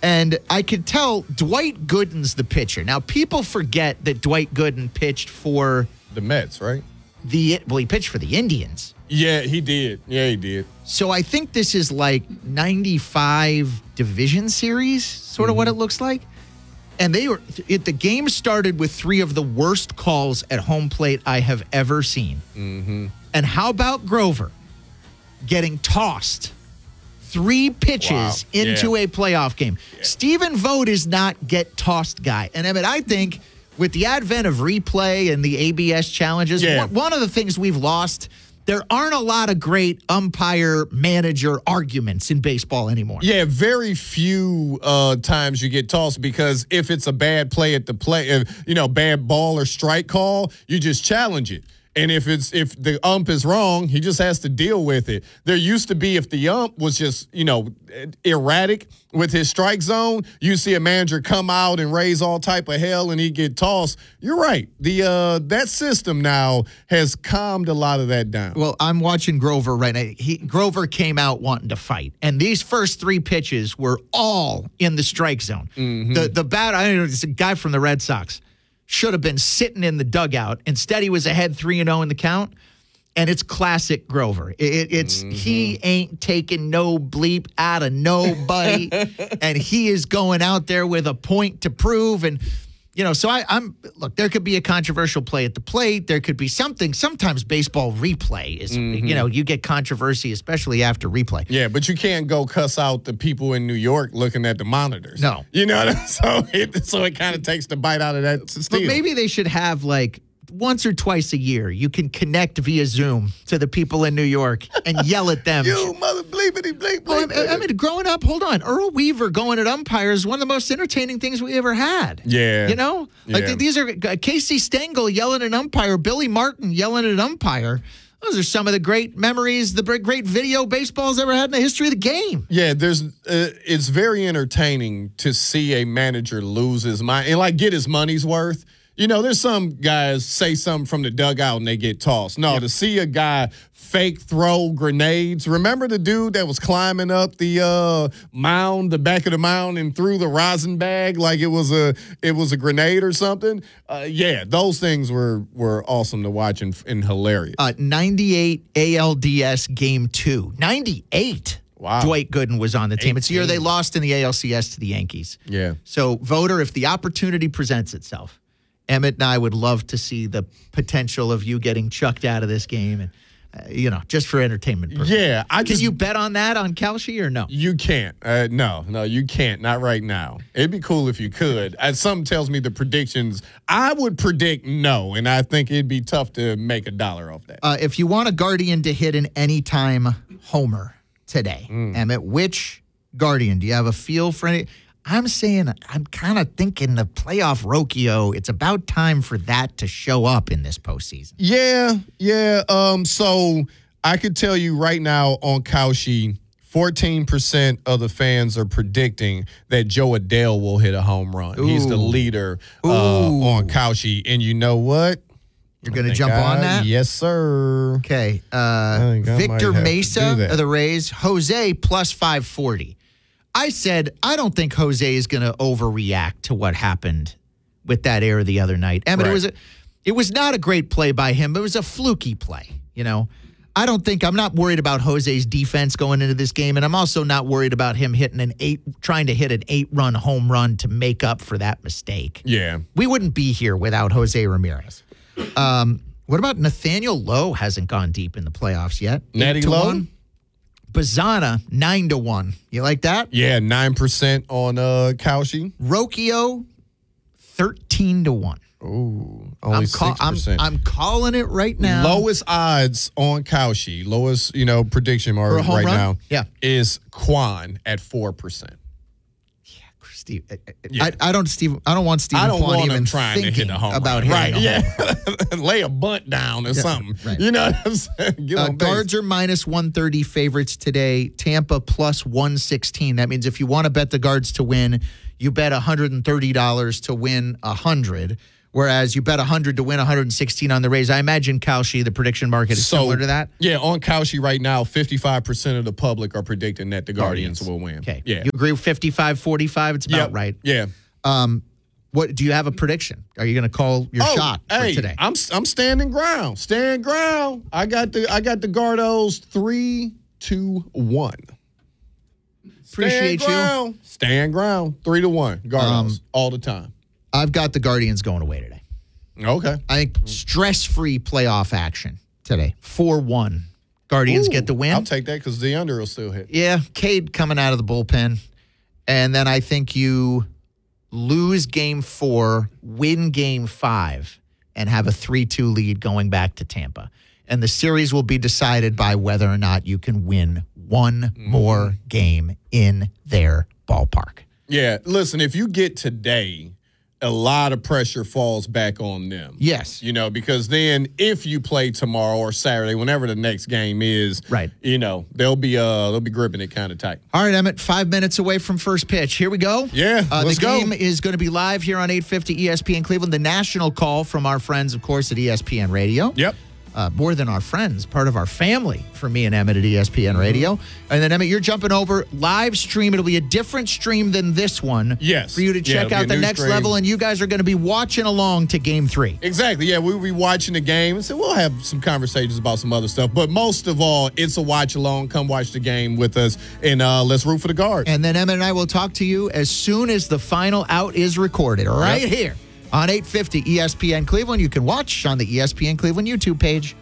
And I could tell Dwight Gooden's the pitcher. Now, people forget that Dwight Gooden pitched for the Mets, right? he pitched for the Indians. Yeah, he did. Yeah, he did. So I think this is like 95 division series, sort of what it looks like. And the game started with 3 of the worst calls at home plate I have ever seen. Mm-hmm. And how about Grover getting tossed 3 pitches into a playoff game? Yeah. Stephen Vogt is not get tossed guy. And I mean, I think with the advent of replay and the ABS challenges, one of the things we've lost, there aren't a lot of great umpire-manager arguments in baseball anymore. Yeah, very few times you get tossed because if it's a bad play at the play, bad ball or strike call, you just challenge it. And if the ump is wrong, he just has to deal with it. There used to be, if the ump was just, erratic with his strike zone, you see a manager come out and raise all type of hell and he get tossed. You're right. That system now has calmed a lot of that down. Well, I'm watching Grover right now. Grover came out wanting to fight. And these first 3 pitches were all in the strike zone. Mm-hmm. The bat, I don't know, it's a guy from the Red Sox. Should have been sitting in the dugout. Instead, he was ahead 3-0 in the count, and it's classic Grover. He ain't taking no bleep out of nobody, and he is going out there with a point to prove. And so look, there could be a controversial play at the plate. There could be something. Sometimes baseball replay is, you get controversy, especially after replay. Yeah, but you can't go cuss out the people in New York looking at the monitors. No. You know what I mean? So it kind of takes the bite out of that steal. But maybe they should have once or twice a year, you can connect via Zoom to the people in New York and yell at them. You mother bleepity bleep. Well, I mean, growing up, hold on. Earl Weaver going at umpires is one of the most entertaining things we ever had. Yeah. These are Casey Stengel yelling at an umpire, Billy Martin yelling at an umpire. Those are some of the great memories, the great video baseball's ever had in the history of the game. Yeah, it's very entertaining to see a manager lose his mind and get his money's worth. There's some guys say something from the dugout and they get tossed. No, to see a guy fake throw grenades. Remember the dude that was climbing up the mound, the back of the mound, and threw the rosin bag like it was a grenade or something? Those things were awesome to watch and hilarious. 98 ALDS Game 2. 98. Wow. Dwight Gooden was on the team. It's the year they lost in the ALCS to the Yankees. Yeah. So, voter, if the opportunity presents itself, Emmett and I would love to see the potential of you getting chucked out of this game and, just for entertainment purposes. Yeah. Can you bet on that on Kalshi or no? You can't. No, you can't. Not right now. It'd be cool if you could. Something tells me the predictions, I would predict no, and I think it'd be tough to make $1 off that. If you want a Guardian to hit an anytime homer today, Emmett, which Guardian? Do you have a feel for any? I'm kind of thinking the playoff Rocchio, it's about time for that to show up in this postseason. Yeah. So I could tell you right now on Kalshi, 14% of the fans are predicting that Joe Adele will hit a home run. Ooh. He's the leader on Kalshi. And you know what? You're going to jump on that? Yes, sir. Okay. Victor Mesa of the Rays, Jose plus 540. I said, I don't think Jose is going to overreact to what happened with that error the other night. Emmett, it was not a great play by him, but it was a fluky play, I'm not worried about Jose's defense going into this game, and I'm also not worried about him trying to hit an 8-run home run to make up for that mistake. Yeah. We wouldn't be here without Jose Ramirez. What about Nathaniel Lowe hasn't gone deep in the playoffs yet? Natty Lowe? Bazana, 9-1. You like that? Yeah, 9% on Kalshi. Rocchio, 13-1. Ooh, only 6%. I'm calling it right now. Lowest odds on Kalshi, lowest prediction mark right now, is Kwan at 4%. Steve, I don't want Stephen Kwan even trying thinking to hit a home about run. hitting a home run. Lay a bunt down or something. Right. You know what I'm saying? Guards are minus 130 favorites today. Tampa plus 116. That means if you want to bet the Guards to win, you bet $130 to win $100. Whereas you bet 100 to win 116 on the Rays. I imagine Kalshi, the prediction market, is similar to that. Yeah, on Kalshi right now, 55% of the public are predicting that the Guardians will win. Okay. Yeah. You agree with 55-45? It's about right. Yeah. What do you have a prediction? Are you going to call your shot for today? I'm standing ground. Stand ground. I got the Gardos 3-1. Appreciate you. Stand ground. 3-1. Gardos all the time. I've got the Guardians going away today. Okay. I think stress-free playoff action today. 4-1. Guardians get the win. I'll take that because the under will still hit. Yeah, Cade coming out of the bullpen. And then I think you lose game 4, win game 5, and have a 3-2 lead going back to Tampa. And the series will be decided by whether or not you can win one more game in their ballpark. Yeah, listen, if you get today, a lot of pressure falls back on them. Yes. You know, because then if you play tomorrow or Saturday, whenever the next game is, right, you know, they'll be gripping it kind of tight. All right, Emmett, 5 minutes away from first pitch. Here we go. Yeah, let's go. The game is going to be live here on 850 ESPN Cleveland. The national call from our friends, of course, at ESPN Radio. Yep. More than our friends, part of our family for me and Emmett at ESPN Radio. And then, Emmett, you're jumping over live stream. It'll be a different stream than this one. Yes. For you to check out the next level, and you guys are going to be watching along to Game 3. Exactly. Yeah, we'll be watching the game, and so we'll have some conversations about some other stuff. But most of all, it's a watch along. Come watch the game with us, and let's root for the Guards. And then Emmett and I will talk to you as soon as the final out is recorded, right here on 850 ESPN Cleveland. You can watch on the ESPN Cleveland YouTube page.